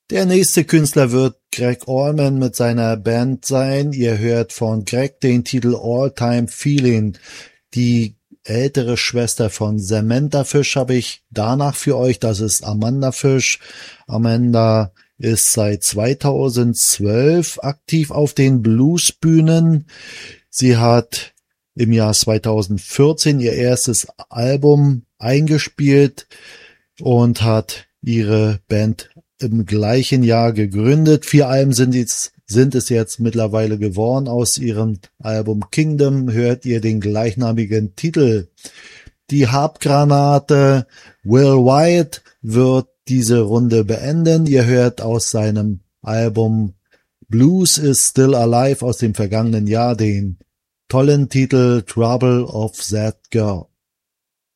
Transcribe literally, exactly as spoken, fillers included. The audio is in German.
Der nächste Künstler wird Gregg Allman mit seiner Band sein. Ihr hört von Gregg den Titel All Time Feeling. Die ältere Schwester von Samantha Fish habe ich danach für euch. Das ist Amanda Fish. Amanda ist seit zweitausendzwölf aktiv auf den Bluesbühnen. Sie hat im Jahr zweitausendvierzehn ihr erstes Album eingespielt und hat ihre Band im gleichen Jahr gegründet. Vier Alben sind es, sind es jetzt mittlerweile geworden. Aus ihrem Album Kingdom hört ihr den gleichnamigen Titel. Die Harpgranate Will White wird diese Runde beenden. Ihr hört aus seinem Album Blues is Still Alive aus dem vergangenen Jahr den tollen Titel Trouble of That Girl.